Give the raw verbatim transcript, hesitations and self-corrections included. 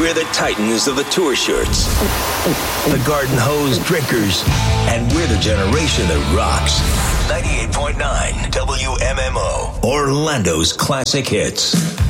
We're the titans of the tour shirts, the garden hose drinkers, and we're the generation that rocks. ninety-eight point nine W M M O, Orlando's classic hits.